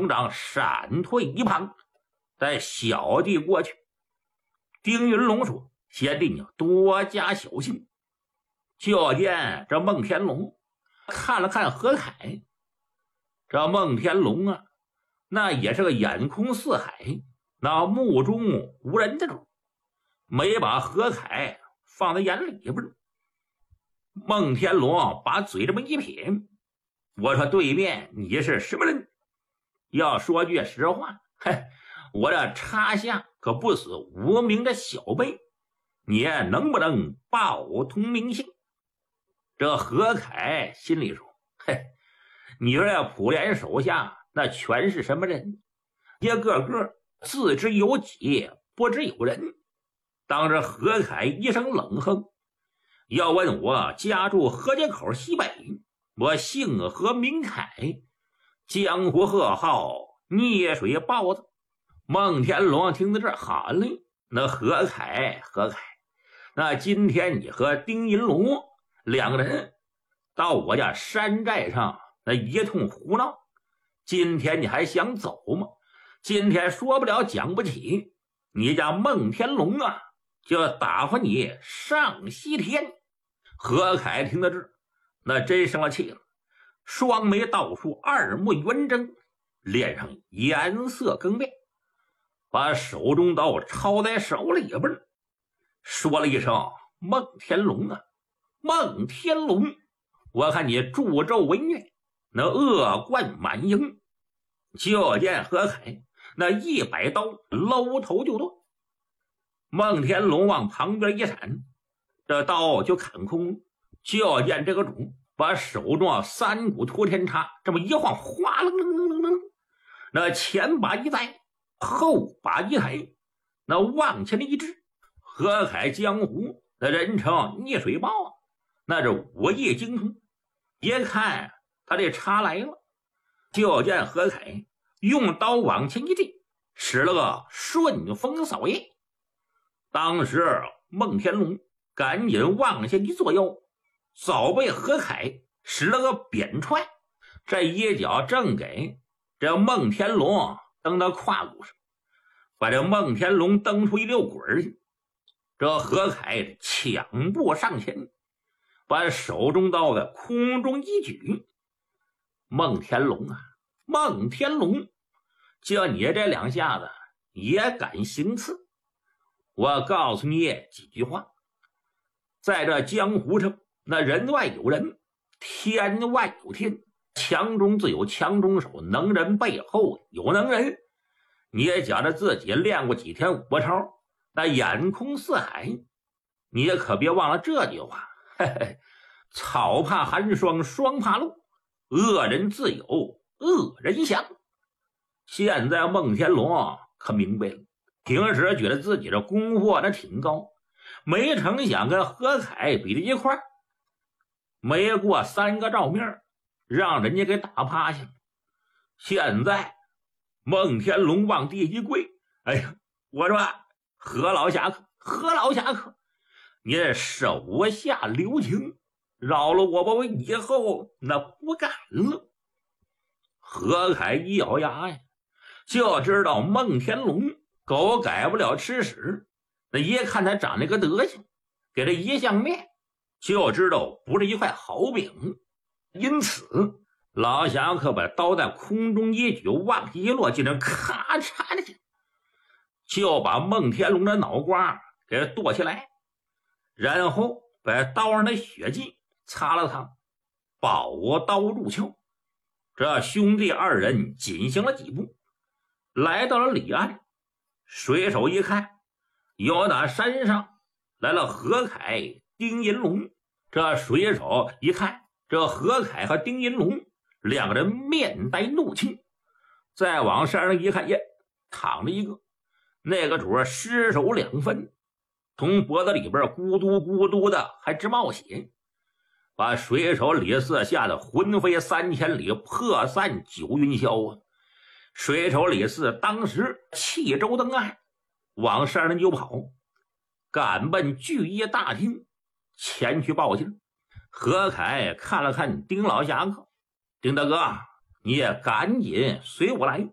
兄长闪退一旁，带小弟过去。丁云龙说：“贤弟你多加小心。”就见这孟天龙看了看何凯，这孟天龙啊，那也是个眼空四海，那目中无人的主，没把何凯放在眼里边。孟天龙把嘴这么一撇：“我说对面你是什么人？要说句实话，我这插下可不死无名的小辈，你能不能报通名姓？”这何凯心里说：“你说这普连手下那全是什么人？一个个自知有己，不知有人。”当着何凯一声冷哼：“要问我家住河街口西北，我姓何名凯，江湖贺号捏水豹子。”孟天龙听到这喊了：“那何凯，那今天你和丁银龙两个人到我家山寨上那一通胡闹，今天你还想走吗？今天说不了讲不起，你家孟天龙啊就打发你上西天。”何凯听到这那真生了气了，双眉倒竖，二目圆睁，脸上颜色更变，把手中刀抄在手里边，说了一声：“孟天龙啊，孟天龙，我看你助纣为虐，那恶贯满盈。”就见何凯那100刀搂头就断，孟天龙往旁边一闪，这刀就砍空。就见这个主把手中三股托天叉这么一晃，哗楞楞楞楞，那前把一栽，后把一抬，那往前的一支。何凯江湖那人称逆水豹，那是武艺精通，一看他这叉来了，就见何凯用刀往前一进，使了个顺风扫叶。当时孟天龙赶紧往下一作腰，早被何凯使了个扁踹，这一脚正给这孟天龙蹬到胯骨上，把这孟天龙蹬出一溜滚去。这何凯抢步上前，把手中刀在空中一举：“孟天龙啊，孟天龙，就你这两下子也敢行刺？我告诉你几句话，在这江湖上，那人外有人，天外有天，强中自有强中手，能人背后有能人。你也觉得自己练过几天武操，那眼空四海，你也可别忘了这句话。草怕寒霜，霜怕露，恶人自有恶人降。”现在孟天龙可明白了，平时觉得自己这功夫那挺高，没成想跟何凯比在一块儿，没过3个照面，让人家给打趴下了。现在孟天龙往地一跪：“哎呀，我说何老侠客，你手下留情，饶了我吧，我以后那不干了。”何凯一咬牙呀，就知道孟天龙狗改不了吃屎，那一看他长那个德行，给他一相面，就知道不是一块好饼。因此老侠客把刀在空中一举，往一落，竟然咔嚓的去，就把孟天龙的脑瓜给剁下来，然后把刀上的血迹擦了擦，宝刀入鞘。这兄弟二人紧行了几步，来到了里岸。水手一看，有那山上来了何凯、丁银龙。这水手一看，这何凯和丁银龙两个人面带怒气，再往山上一看，耶，躺着一个，那个主尸首2分，从脖子里边咕嘟咕嘟的还直冒血，把水手李四吓得魂飞3000里，魄散9云霄啊！水手李四当时弃舟登岸，往山上就跑，赶奔聚义大厅前去报信。何凯看了看丁老侠客：“丁大哥，你也赶紧随我来。”